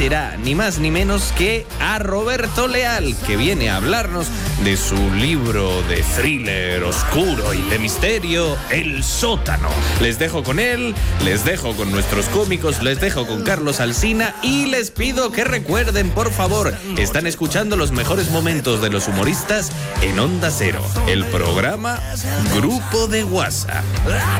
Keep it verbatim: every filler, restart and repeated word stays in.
será ni más ni menos que a Roberto Leal, que viene a hablarnos de su libro de thriller oscuro y de misterio, El Sótano. Les dejo con él, les dejo con nuestros cómicos, les dejo con Carlos Alsina y les pido que recuerden, por favor, están escuchando los mejores momentos de los humoristas en Onda Cero, el programa Grupo de WhatsApp.